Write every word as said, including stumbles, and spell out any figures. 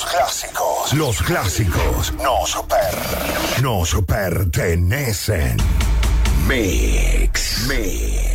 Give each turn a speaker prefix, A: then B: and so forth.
A: Los clásicos. Los clásicos nos, per, nos pertenecen. Mix. Mix.